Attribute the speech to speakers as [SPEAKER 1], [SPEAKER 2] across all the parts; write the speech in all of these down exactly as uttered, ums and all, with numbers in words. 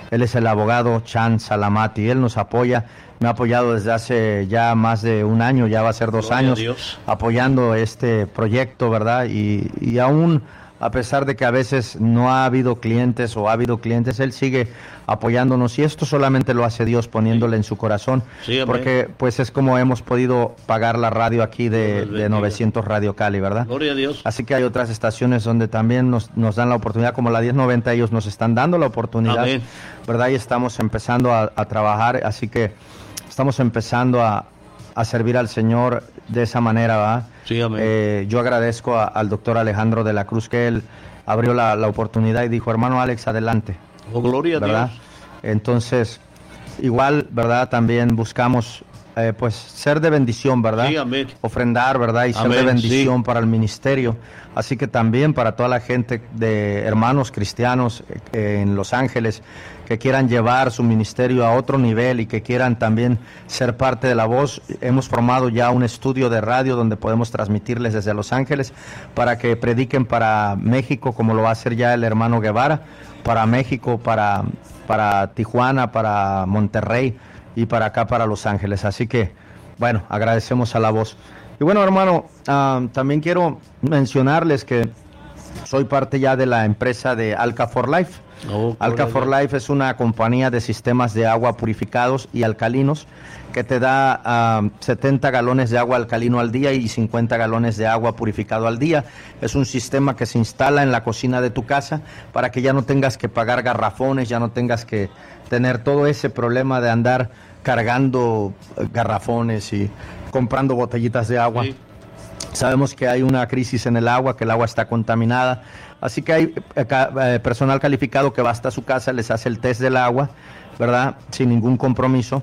[SPEAKER 1] Él es el abogado Chan Salamati. Él nos apoya, me ha apoyado desde hace ya más de un año, ya va a ser dos
[SPEAKER 2] Gloria
[SPEAKER 1] años,
[SPEAKER 2] a Dios.
[SPEAKER 1] apoyando este proyecto, ¿verdad? Y, y aún, a pesar de que a veces no ha habido clientes o ha habido clientes, él sigue apoyándonos, y esto solamente lo hace Dios poniéndole en su corazón,
[SPEAKER 2] Sí, amén.
[SPEAKER 1] porque pues es como hemos podido pagar la radio aquí de,
[SPEAKER 2] Dios les
[SPEAKER 1] de
[SPEAKER 2] bendiga.
[SPEAKER 1] novecientos Radio Cali, ¿verdad?
[SPEAKER 2] Gloria a Dios.
[SPEAKER 1] Así que hay otras estaciones donde también nos, nos dan la oportunidad, como la diez noventa, ellos nos están dando la oportunidad,
[SPEAKER 2] Amén.
[SPEAKER 1] ¿verdad? Y estamos empezando a, a trabajar, así que estamos empezando a, a servir al Señor de esa manera, ¿verdad?
[SPEAKER 2] Sí, amén.
[SPEAKER 1] Eh, yo agradezco a- al doctor Alejandro de la Cruz que él abrió la, la oportunidad y dijo, hermano Alex, adelante,
[SPEAKER 2] Oh, gloria a
[SPEAKER 1] ¿verdad?
[SPEAKER 2] Dios.
[SPEAKER 1] Entonces, igual, ¿verdad? También buscamos, eh, pues, ser de bendición, ¿verdad?
[SPEAKER 2] Sí, amén.
[SPEAKER 1] Ofrendar, ¿verdad? Y ser de
[SPEAKER 2] Amén,
[SPEAKER 1] bendición
[SPEAKER 2] sí.
[SPEAKER 1] para el ministerio. Así que también para toda la gente de hermanos cristianos eh, en Los Ángeles que quieran llevar su ministerio a otro nivel y que quieran también ser parte de la voz, hemos formado ya un estudio de radio donde podemos transmitirles desde Los Ángeles para que prediquen para México, como lo va a hacer ya el hermano Guevara, para México, para, para Tijuana, para Monterrey y para acá, para Los Ángeles. Así que, bueno, agradecemos a la voz. Y bueno, hermano, ah, también quiero mencionarles que soy parte ya de la empresa de Alka for Life.
[SPEAKER 2] Oh,
[SPEAKER 1] Alka
[SPEAKER 2] gloria a
[SPEAKER 1] for
[SPEAKER 2] Dios.
[SPEAKER 1] Life es una compañía de sistemas de agua purificados y alcalinos que te da ah, setenta galones de agua alcalino al día y cincuenta galones de agua purificado al día. Es un sistema que se instala en la cocina de tu casa para que ya no tengas que pagar garrafones, ya no tengas que tener todo ese problema de andar cargando eh, garrafones y comprando botellitas de agua.
[SPEAKER 2] Sí.
[SPEAKER 1] Sabemos que hay una crisis en el agua, que el agua está contaminada, así que hay eh, ca- eh, personal calificado que va hasta su casa, les hace el test del agua, ¿verdad? Sin ningún compromiso.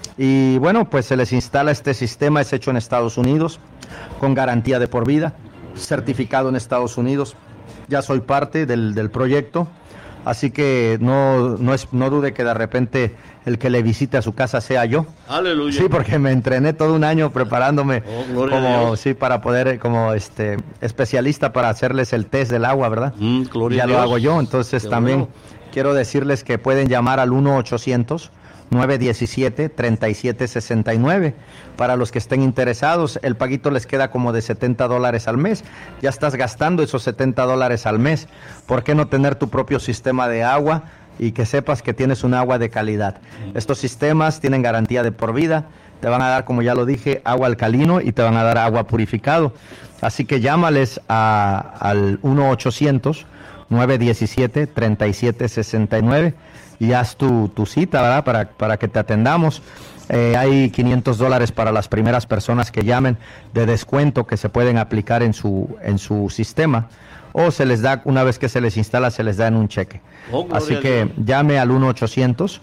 [SPEAKER 1] Y bueno, pues se les instala este sistema, es hecho en Estados Unidos, con garantía de por vida, certificado en Estados Unidos. Ya soy parte del, del proyecto, así que no, no, es, no dude que de repente el que le visite a su casa sea yo.
[SPEAKER 2] Aleluya.
[SPEAKER 1] Sí, porque me entrené todo un año preparándome
[SPEAKER 2] Oh, gloria a
[SPEAKER 1] como
[SPEAKER 2] Dios.
[SPEAKER 1] sí para poder eh, como este especialista para hacerles el test del agua, ¿verdad?
[SPEAKER 2] Mm, gloria
[SPEAKER 1] Ya
[SPEAKER 2] a
[SPEAKER 1] lo
[SPEAKER 2] Dios.
[SPEAKER 1] hago yo, entonces
[SPEAKER 2] Qué
[SPEAKER 1] también
[SPEAKER 2] bueno.
[SPEAKER 1] quiero decirles que pueden llamar al uno ochocientos nueve diecisiete treinta y siete sesenta y nueve para los que estén interesados. El paguito les queda como de setenta dólares al mes. Ya estás gastando esos setenta dólares al mes. ¿Por qué no tener tu propio sistema de agua y que sepas que tienes un agua de calidad? Estos sistemas tienen garantía de por vida. Te van a dar, como ya lo dije, agua alcalino y te van a dar agua purificado. Así que llámales a, al uno ochocientos nueve diecisiete treinta y siete sesenta y nueve y haz tu, tu cita, ¿verdad? Para, para que te atendamos. Eh, hay quinientos dólares para las primeras personas que llamen de descuento que se pueden aplicar en su, en su sistema. O se les da, una vez que se les instala, se les da en un cheque.
[SPEAKER 2] Oh, gloria
[SPEAKER 1] Así
[SPEAKER 2] a
[SPEAKER 1] que
[SPEAKER 2] Dios.
[SPEAKER 1] llame al uno ochocientos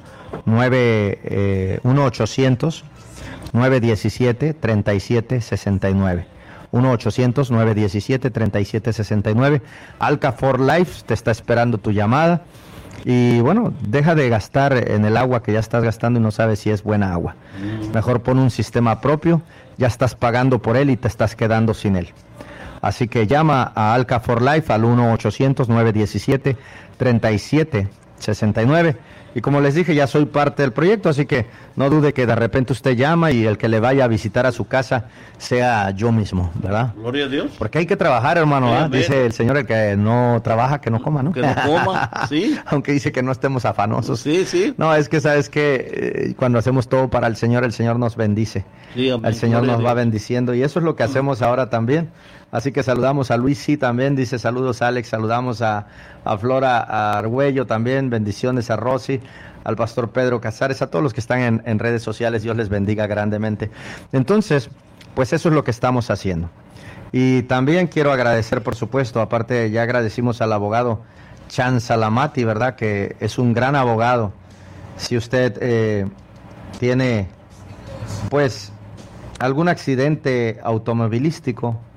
[SPEAKER 1] nueve diecisiete treinta y siete sesenta y nueve. uno ochocientos nueve diecisiete treinta y siete sesenta y nueve. Alka for Life te está esperando tu llamada. Y bueno, deja de gastar en el agua que ya estás gastando y no sabes si es buena agua. Mejor pon un sistema propio, ya estás pagando por él y te estás quedando sin él. Así que llama a Alka for Life al uno ochocientos nueve diecisiete treinta y siete sesenta y nueve. Y como les dije, ya soy parte del proyecto, así que no dude que de repente usted llama y el que le vaya a visitar a su casa sea yo mismo, ¿verdad?
[SPEAKER 2] Gloria a Dios.
[SPEAKER 1] Porque hay que trabajar, hermano,
[SPEAKER 2] Sí,
[SPEAKER 1] ¿verdad?
[SPEAKER 2] amén.
[SPEAKER 1] Dice el Señor, el que no trabaja, que no coma, ¿no?
[SPEAKER 2] Que no coma, sí.
[SPEAKER 1] Aunque dice que no estemos afanosos.
[SPEAKER 2] Sí, sí.
[SPEAKER 1] No, es que sabes que cuando hacemos todo para el Señor, el Señor nos bendice.
[SPEAKER 2] Sí, amén.
[SPEAKER 1] El Señor
[SPEAKER 2] Gloria a
[SPEAKER 1] nos va
[SPEAKER 2] Dios.
[SPEAKER 1] bendiciendo y eso es lo que hacemos ahora también. Así que saludamos a Luis sí también, dice saludos Alex, saludamos a, a Flora a Argüello también, bendiciones a Rosy, al pastor Pedro Casares, a todos los que están en, en redes sociales, Dios les bendiga grandemente. Entonces, pues eso es lo que estamos haciendo. Y también quiero agradecer, por supuesto, aparte ya agradecimos al abogado Chan Salamati, ¿verdad? Que es un gran abogado. Si usted eh, tiene, pues, algún accidente automovilístico,